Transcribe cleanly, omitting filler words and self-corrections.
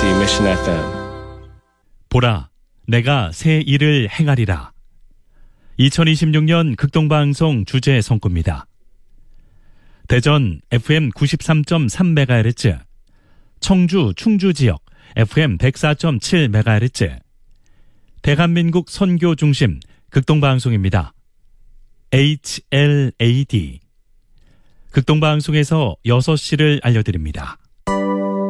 KBC Mission FM. 보라, 내가 새 일을 행하리라. 2026년 극동방송 주제 선구입니다. 대전 FM 93.3MHz, 청주 충주 지역 FM 104.7MHz, 대한민국 선교 중심 극동방송입니다. HLAD. 극동방송에서 6시를 알려드립니다.